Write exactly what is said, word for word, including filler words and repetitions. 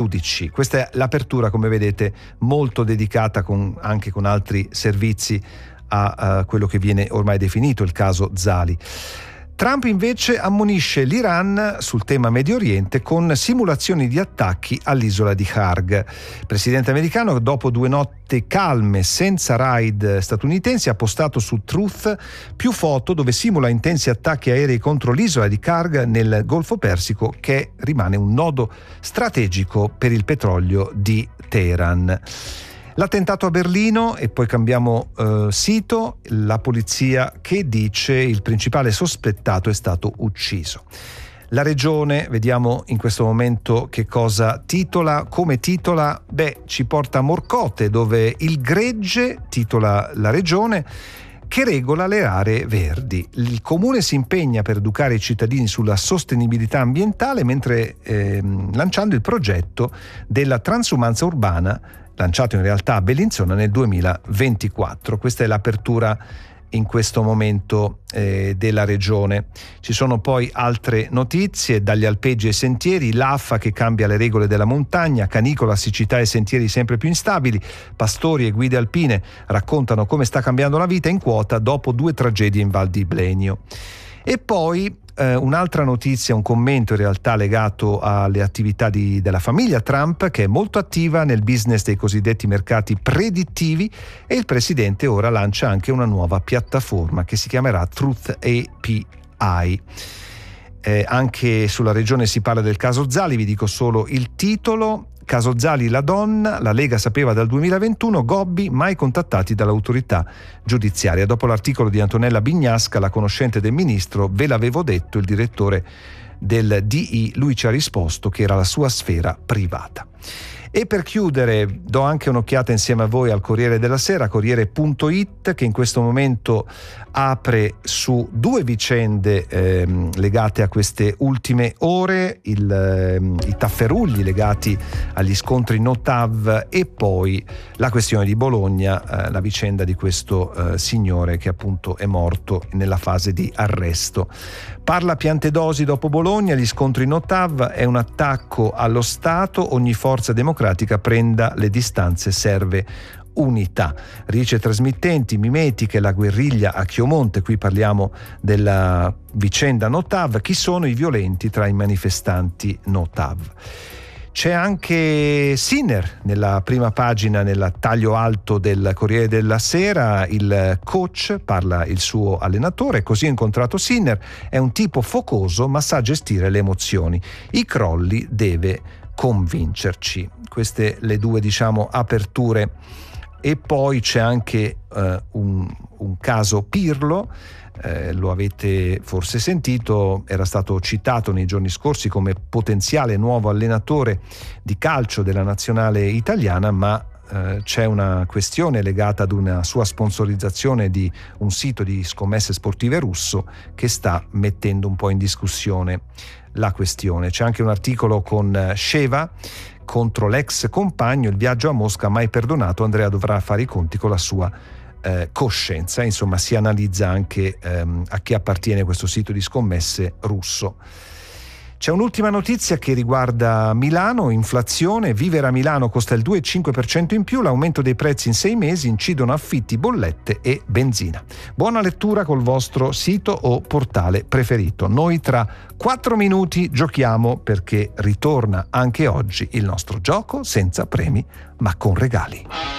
giudici. Questa è l'apertura, come vedete, molto dedicata con, anche con altri servizi a, a quello che viene ormai definito il caso Zali. Trump invece ammonisce l'Iran sul tema Medio Oriente con simulazioni di attacchi all'isola di Harg. Il presidente americano, dopo due notti calme senza raid statunitensi, ha postato su Truth più foto dove simula intensi attacchi aerei contro l'isola di Harg nel Golfo Persico, che rimane un nodo strategico per il petrolio di Teheran. L'attentato a Berlino, e poi cambiamo eh, sito, la polizia che dice il principale sospettato è stato ucciso. La regione, vediamo in questo momento che cosa titola, come titola, beh, ci porta a Morcote, dove il gregge, titola la regione, che regola le aree verdi. Il comune si impegna per educare i cittadini sulla sostenibilità ambientale, mentre eh, lanciando il progetto della transumanza urbana, lanciato in realtà a Bellinzona nel duemilaventiquattro. Questa è l'apertura in questo momento eh, della regione. Ci sono poi altre notizie: dagli alpeggi ai sentieri, l'A F A che cambia le regole della montagna, canicola, siccità e sentieri sempre più instabili, pastori e guide alpine raccontano come sta cambiando la vita in quota dopo due tragedie in Val di Blenio. E poi eh, un'altra notizia, un commento in realtà legato alle attività di, della famiglia Trump, che è molto attiva nel business dei cosiddetti mercati predittivi, e il presidente ora lancia anche una nuova piattaforma che si chiamerà Truth A P I. Eh, anche sulla regione si parla del caso Zali, vi dico solo il titolo: caso Zali, la donna, la Lega sapeva dal duemilaventuno, Gobbi mai contattati dall'autorità giudiziaria. Dopo l'articolo di Antonella Bignasca, la conoscente del ministro, ve l'avevo detto, il direttore del D I, lui ci ha risposto che era la sua sfera privata. E per chiudere do anche un'occhiata insieme a voi al Corriere della Sera, Corriere punto it, che in questo momento apre su due vicende ehm, legate a queste ultime ore, il, ehm, i tafferugli legati agli scontri no T A V e poi la questione di Bologna, eh, la vicenda di questo eh, signore che appunto è morto nella fase di arresto. Parla Piantedosi dopo Bologna, gli scontri no T A V è un attacco allo Stato, ogni forza democratica prenda le distanze, serve unità. Rice trasmittenti, mimetiche, la guerriglia a Chiomonte, qui parliamo della vicenda no T A V, chi sono i violenti tra i manifestanti no T A V. C'è anche Sinner nella prima pagina, nel taglio alto del Corriere della Sera, il coach, parla il suo allenatore: così ho incontrato Sinner, è un tipo focoso ma sa gestire le emozioni, i crolli deve convincerci. Queste le due, diciamo, aperture. E poi c'è anche eh, un, un caso Pirlo. Eh, lo avete forse sentito, era stato citato nei giorni scorsi come potenziale nuovo allenatore di calcio della nazionale italiana, ma eh, c'è una questione legata ad una sua sponsorizzazione di un sito di scommesse sportive russo che sta mettendo un po' in discussione la questione. C'è anche un articolo con Sheva contro l'ex compagno, il viaggio a Mosca mai perdonato, Andrea dovrà fare i conti con la sua Eh, coscienza. Insomma, si analizza anche ehm, a chi appartiene questo sito di scommesse russo. C'è un'ultima notizia che riguarda Milano, inflazione, vivere a Milano costa il due virgola cinque per cento in più, l'aumento dei prezzi in sei mesi, incidono affitti, bollette e benzina. Buona lettura col vostro sito o portale preferito. Noi tra quattro minuti giochiamo, perché ritorna anche oggi il nostro gioco senza premi ma con regali.